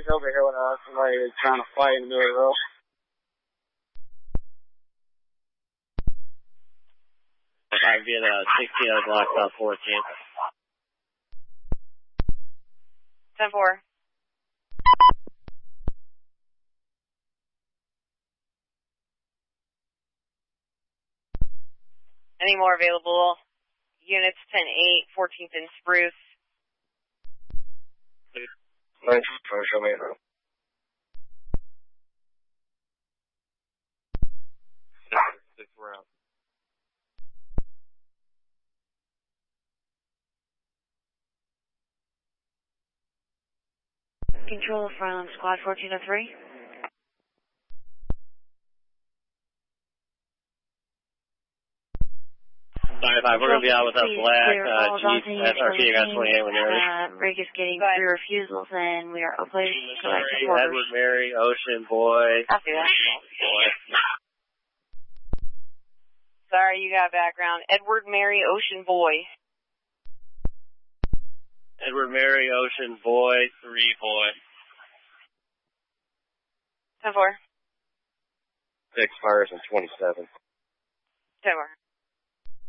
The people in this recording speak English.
somebody's over here with us. Somebody is trying to fight in the middle of the road. I get 16 on block, about 14. 10-4. Any more available units? 10-8, 14th and Spruce. Thanks for showing me around. Six rounds. Control from Squad 1403. 95, we're going to be out with a black Jeep SRT. I got 28 when you're ready. Rig is getting 3 refusals, and we are uploading to collect supporters. Edward Mary, Ocean Boy. Copy that. Sorry, you got background. Edward Mary, Ocean Boy. Edward Mary, Ocean Boy, 3 Boy. 10-4. 6 fires and 27. 10-4.